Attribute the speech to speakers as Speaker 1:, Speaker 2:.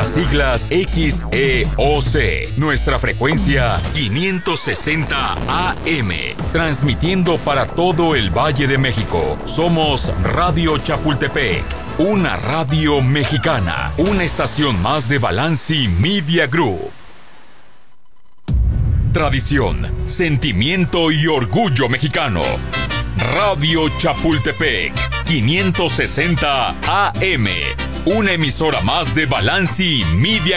Speaker 1: las siglas XEOC. Nuestra frecuencia 560 AM. Transmitiendo para todo el Valle de México. Somos Radio Chapultepec. Una radio mexicana. Una estación más de Balanci Media Group. Tradición, sentimiento y orgullo mexicano. Radio Chapultepec, 560 AM. Una emisora más de Balanci Media